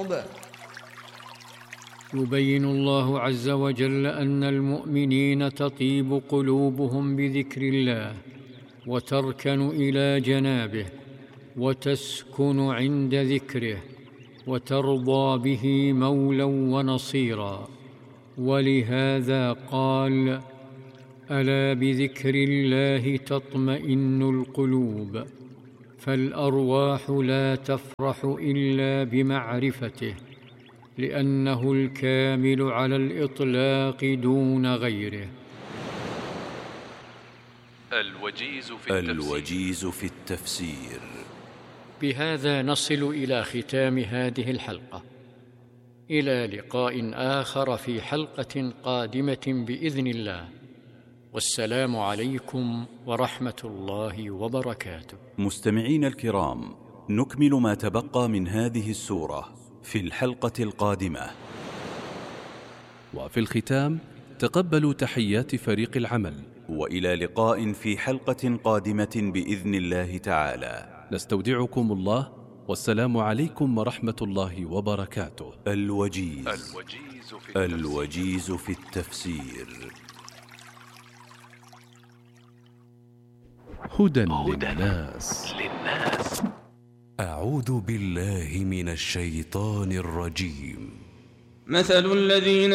يبين الله عز وجل أن المؤمنين تطيب قلوبهم بذكر الله وتركن إلى جنابه وتسكن عند ذكره وترضى به مولا ونصيرا. ولهذا قال: ألا بذكر الله تطمئن القلوب. فالأرواح لا تفرح إلا بمعرفته، لأنه الكامل على الإطلاق دون غيره. الوجيز في التفسير. بهذا نصل إلى ختام هذه الحلقة. إلى لقاء آخر في حلقة قادمة بإذن الله، والسلام عليكم ورحمة الله وبركاته. مستمعين الكرام، نكمل ما تبقى من هذه السورة في الحلقة القادمة. وفي الختام تقبلوا تحيات فريق العمل، وإلى لقاء في حلقة قادمة بإذن الله تعالى. نستودعكم الله، والسلام عليكم ورحمة الله وبركاته. الوجيز في التفسير. هدى للناس. أعوذ بالله من الشيطان الرجيم. مثل الذين